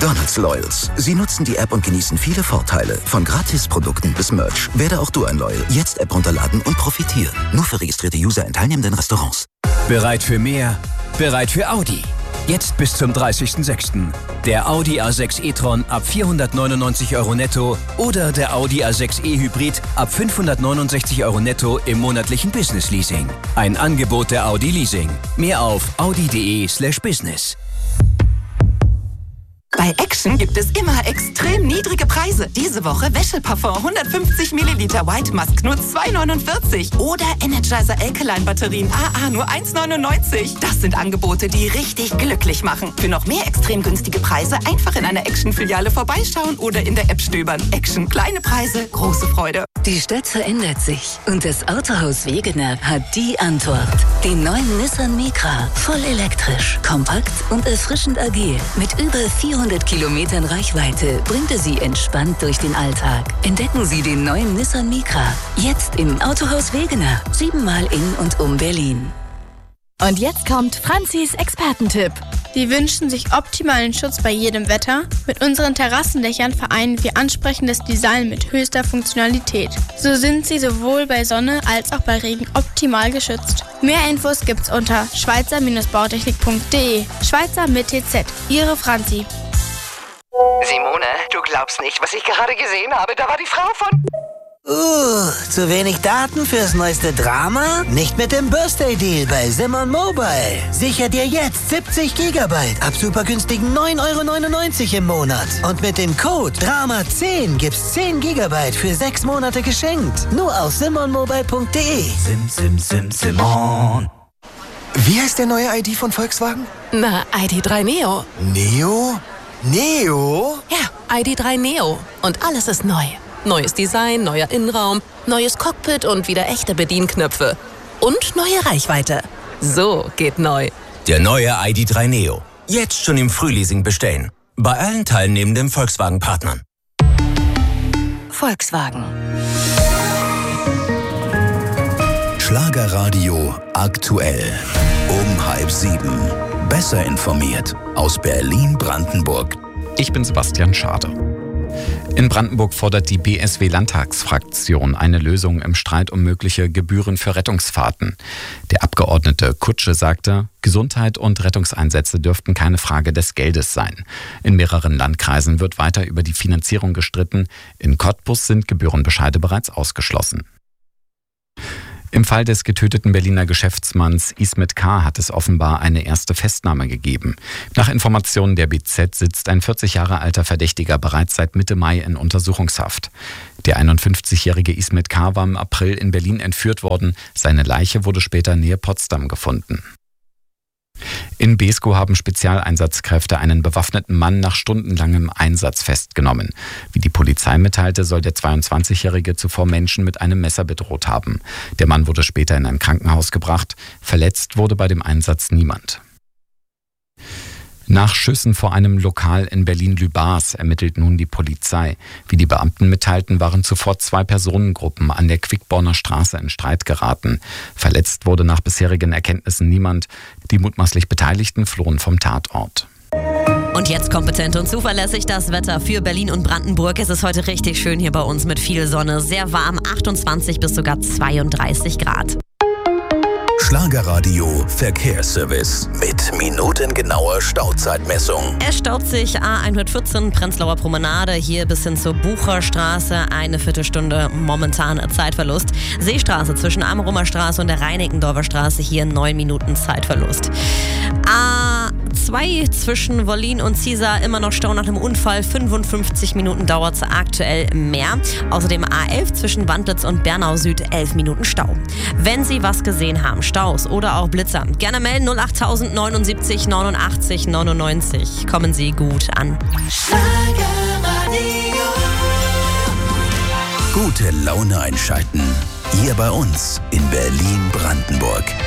McDonald's Loyals. Sie nutzen die App und genießen viele Vorteile. Von Gratisprodukten bis Merch. Werde auch du ein Loyal. Jetzt App runterladen und profitieren. Nur für registrierte User in teilnehmenden Restaurants. Bereit für mehr? Bereit für Audi. Jetzt bis zum 30.06. Der Audi A6 e-tron ab 499 € netto oder der Audi A6 e-Hybrid ab 569 € netto im monatlichen Business-Leasing. Ein Angebot der Audi Leasing. Mehr auf audi.de/business. Bei Action gibt es immer extrem niedrige Preise. Diese Woche Wäscheparfum 150 Milliliter White Musk nur 2,49 oder Energizer Alkaline Batterien AA nur 1,99. Das sind Angebote, die richtig glücklich machen. Für noch mehr extrem günstige Preise einfach in einer Action-Filiale vorbeischauen oder in der App stöbern. Action, kleine Preise, große Freude. Die Stadt verändert sich und das Autohaus Wegener hat die Antwort. Den neuen Nissan Micra, voll elektrisch, kompakt und erfrischend agil. Mit über 400 Kilometern Reichweite bringt er Sie entspannt durch den Alltag. Entdecken Sie den neuen Nissan Micra, jetzt im Autohaus Wegener, 7-mal in und um Berlin. Und jetzt kommt Franzis Expertentipp. Sie wünschen sich optimalen Schutz bei jedem Wetter? Mit unseren Terrassendächern vereinen wir ansprechendes Design mit höchster Funktionalität. So sind sie sowohl bei Sonne als auch bei Regen optimal geschützt. Mehr Infos gibt's unter schweizer-bautechnik.de. Schweizer mit TZ. Ihre Franzi. Simone, du glaubst nicht, was ich gerade gesehen habe. Da war die Frau von... Zu wenig Daten fürs neueste Drama? Nicht mit dem Birthday-Deal bei Simon Mobile. Sicher dir jetzt 70 GB ab super günstigen 9,99 € im Monat. Und mit dem Code DRAMA10 gibt's 10 GB für 6 Monate geschenkt. Nur auf simonmobile.de. Simon. Wie heißt der neue ID von Volkswagen? Na, ID.3 Neo. Neo? Neo? Ja, ID.3 Neo. Und alles ist neu. Neues Design, neuer Innenraum, neues Cockpit und wieder echte Bedienknöpfe. Und neue Reichweite. So geht neu. Der neue ID.3 Neo. Jetzt schon im Frühleasing bestellen. Bei allen teilnehmenden Volkswagen-Partnern. Volkswagen. Schlagerradio aktuell. Um 6:30. Besser informiert aus Berlin-Brandenburg. Ich bin Sebastian Schade. In Brandenburg fordert die BSW-Landtagsfraktion eine Lösung im Streit um mögliche Gebühren für Rettungsfahrten. Der Abgeordnete Kutsche sagte, Gesundheit und Rettungseinsätze dürften keine Frage des Geldes sein. In mehreren Landkreisen wird weiter über die Finanzierung gestritten. In Cottbus sind Gebührenbescheide bereits ausgeschlossen. Im Fall des getöteten Berliner Geschäftsmanns Ismet K. hat es offenbar eine erste Festnahme gegeben. Nach Informationen der BZ sitzt ein 40 Jahre alter Verdächtiger bereits seit Mitte Mai in Untersuchungshaft. Der 51-jährige Ismet K. war im April in Berlin entführt worden. Seine Leiche wurde später nähe Potsdam gefunden. In Beeskow haben Spezialeinsatzkräfte einen bewaffneten Mann nach stundenlangem Einsatz festgenommen. Wie die Polizei mitteilte, soll der 22-Jährige zuvor Menschen mit einem Messer bedroht haben. Der Mann wurde später in ein Krankenhaus gebracht. Verletzt wurde bei dem Einsatz niemand. Nach Schüssen vor einem Lokal in Berlin-Lübars ermittelt nun die Polizei. Wie die Beamten mitteilten, waren zuvor 2 Personengruppen an der Quickborner Straße in Streit geraten. Verletzt wurde nach bisherigen Erkenntnissen niemand. Die mutmaßlich Beteiligten flohen vom Tatort. Und jetzt kompetent und zuverlässig das Wetter für Berlin und Brandenburg. Es ist heute richtig schön hier bei uns mit viel Sonne. Sehr warm, 28 bis sogar 32 Grad. Schlagerradio Verkehrsservice mit minutengenauer Stauzeitmessung. Es staut sich A114 Prenzlauer Promenade hier bis hin zur Bucherstraße. Eine Viertelstunde momentan Zeitverlust. Seestraße zwischen Amrumer Straße und der Reinickendorfer Straße hier 9 Minuten Zeitverlust. A2 zwischen Wollin und Ziesar immer noch Stau nach dem Unfall. 55 Minuten dauert es aktuell mehr. Außerdem A11 zwischen Wandlitz und Bernau Süd 11 Minuten Stau. Wenn Sie was gesehen haben, Staus oder auch Blitzer, gerne melden 08000 79 89 99. Kommen Sie gut an. Gute Laune einschalten. Hier bei uns in Berlin-Brandenburg.